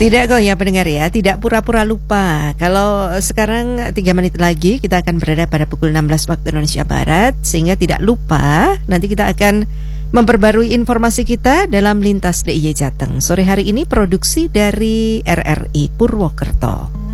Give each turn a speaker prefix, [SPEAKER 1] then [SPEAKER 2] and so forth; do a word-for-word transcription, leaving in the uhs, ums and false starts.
[SPEAKER 1] Tidak kok ya pendengar ya, tidak pura-pura lupa. Kalau sekarang tiga menit lagi kita akan berada pada pukul enam belas waktu Indonesia Barat, sehingga tidak lupa nanti kita akan memperbarui informasi kita dalam Lintas D I Y Jateng. Sore hari ini produksi dari R R I Purwokerto.